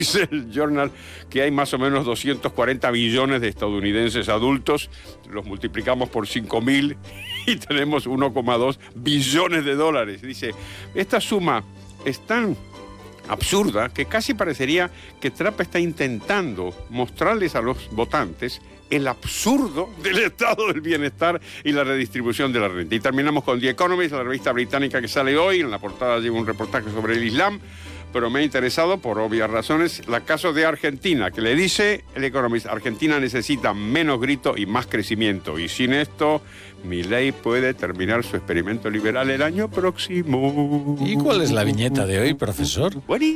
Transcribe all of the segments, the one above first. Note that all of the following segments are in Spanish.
Dice el Journal que hay más o menos 240 millones de estadounidenses adultos, los multiplicamos por 5.000 y tenemos 1,2 billones de dólares. Dice, esta suma es tan absurda que casi parecería que Trump está intentando mostrarles a los votantes el absurdo del estado del bienestar y la redistribución de la renta. Y terminamos con The Economist, la revista británica que sale hoy. En la portada lleva un reportaje sobre el Islam, pero me ha interesado, por obvias razones, el caso de Argentina, que le dice el Economist, Argentina necesita menos grito y más crecimiento. Y sin esto, Milei puede terminar su experimento liberal el año próximo. ¿Y cuál es la viñeta de hoy, profesor?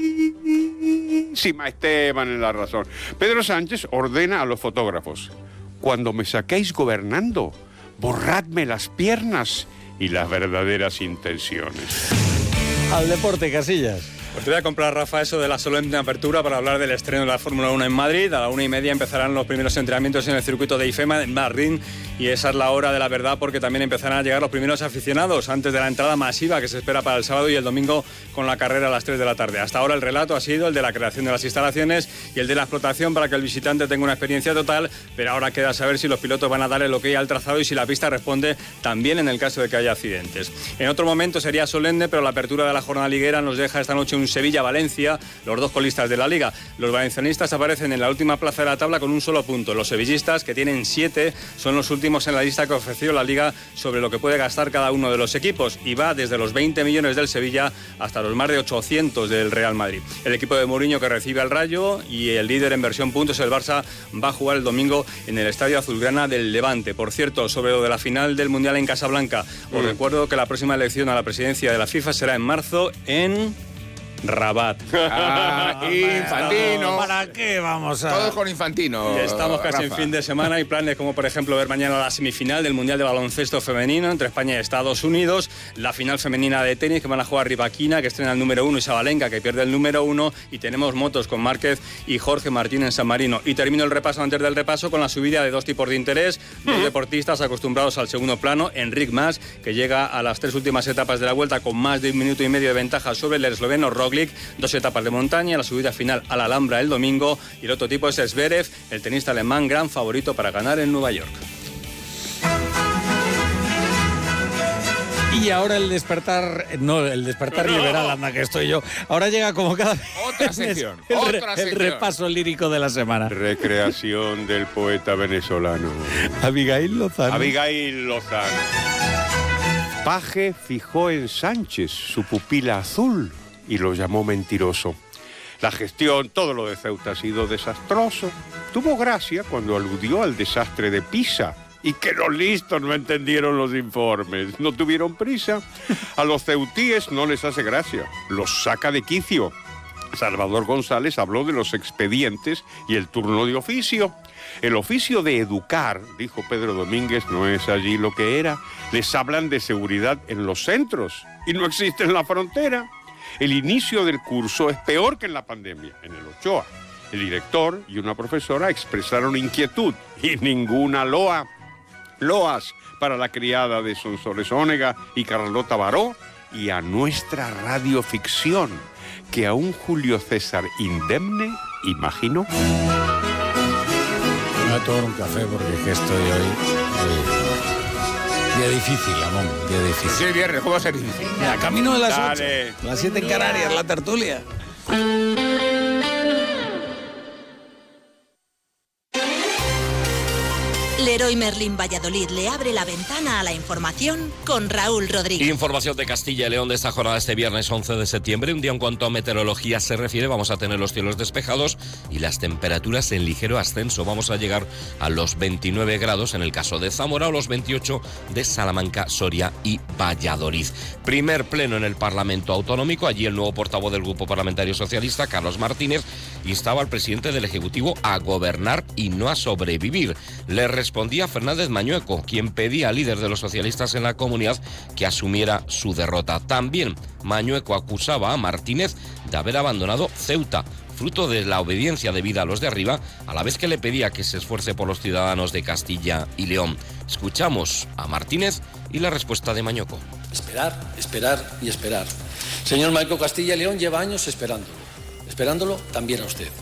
Buenísima, Esteban en la razón. Pedro Sánchez ordena a los fotógrafos: cuando me saquéis gobernando, borradme las piernas y las verdaderas intenciones. Al deporte, Casillas. Pues te voy a comprar, Rafa, eso de la solemne apertura para hablar del estreno de la Fórmula 1 en Madrid. A la 1:30 empezarán los primeros entrenamientos en el circuito de IFEMA en Madrid, y esa es la hora de la verdad, porque también empezarán a llegar los primeros aficionados antes de la entrada masiva que se espera para el sábado y el domingo con la carrera a las 3 de la tarde. Hasta ahora el relato ha sido el de la creación de las instalaciones y el de la explotación para que el visitante tenga una experiencia total, pero ahora queda saber si los pilotos van a dar el ok al trazado y si la pista responde también en el caso de que haya accidentes. En otro momento sería solemne, pero la apertura de la jornada liguera nos deja esta noche un Sevilla-Valencia, los dos colistas de la Liga. Los valencianistas aparecen en la última plaza de la tabla con un solo punto. Los sevillistas, que tienen 7, son los últimos en la lista que ofreció la Liga sobre lo que puede gastar cada uno de los equipos, y va desde los 20 millones del Sevilla hasta los más de 800 del Real Madrid. El equipo de Mourinho, que recibe al Rayo, y el líder en versión puntos, el Barça, va a jugar el domingo en el Estadio Azulgrana del Levante. Por cierto, sobre lo de la final del Mundial en Casablanca, os recuerdo que la próxima elección a la presidencia de la FIFA será en marzo en Rabat. Infantino. ¿Para qué vamos a...? Todos con Infantino. Estamos casi Rafa. en fin de semana. Hay planes como, por ejemplo, ver mañana la semifinal del Mundial de Baloncesto Femenino entre España y Estados Unidos, la final femenina de tenis, que van a jugar Rivaquina, que estrena el número 1, y Sabalenka, que pierde el número 1, y tenemos motos con Márquez y Jorge Martín en San Marino. Y termino el repaso antes del repaso con la subida de dos tipos de interés, dos deportistas acostumbrados al segundo plano. Enric Mas, que llega a las 3 últimas etapas de la vuelta con más de 1,5 minutos de ventaja sobre el esloveno Roglic, 2 etapas de montaña, la subida final a la Alhambra el domingo, y el otro tipo es Zverev, el tenista alemán, gran favorito para ganar en Nueva York. Y ahora el despertar liberal, anda que estoy yo. Ahora llega como cada vez Otra sección, el repaso lírico de la semana. Recreación del poeta venezolano Abigail Lozano. Paje fijó en Sánchez su pupila azul y lo llamó mentiroso. La gestión, todo lo de Ceuta ha sido desastroso. Tuvo gracia cuando aludió al desastre de Pisa y que los listos no entendieron los informes. No tuvieron prisa. A los ceutíes no les hace gracia. Los saca de quicio. Salvador González habló de los expedientes y el turno de oficio. El oficio de educar, dijo Pedro Domínguez, no es allí lo que era. Les hablan de seguridad en los centros y no existe en la frontera. El inicio del curso es peor que en la pandemia, en el Ochoa. El director y una profesora expresaron inquietud y ninguna loas para la criada de Sonsoles Ónega y Carlota Baró, y a nuestra radioficción, que a un Julio César indemne, imagino. Me voy a tomar un café porque es que estoy hoy... Día difícil, Amón, día difícil. Sí, viernes, ¿cómo va a ser difícil? Mira, camino de las 8, Dale. las 7 en Canarias, la tertulia. Leroy Merlin Valladolid le abre la ventana a la información con Raúl Rodríguez. Información de Castilla y León de esta jornada este viernes 11 de septiembre. Un día en cuanto a meteorología se refiere, vamos a tener los cielos despejados y las temperaturas en ligero ascenso. Vamos a llegar a los 29 grados en el caso de Zamora o los 28 de Salamanca, Soria y Valladolid. Primer pleno en el Parlamento Autonómico. Allí el nuevo portavoz del Grupo Parlamentario Socialista, Carlos Martínez, instaba al presidente del Ejecutivo a gobernar y no a sobrevivir. Le respondía Fernández Mañueco, quien pedía al líder de los socialistas en la comunidad que asumiera su derrota. También Mañueco acusaba a Martínez de haber abandonado Ceuta, fruto de la obediencia debida a los de arriba, a la vez que le pedía que se esfuerce por los ciudadanos de Castilla y León. Escuchamos a Martínez y la respuesta de Mañueco. Esperar, esperar y esperar. Señor Mañueco, Castilla y León lleva años esperándolo también a usted.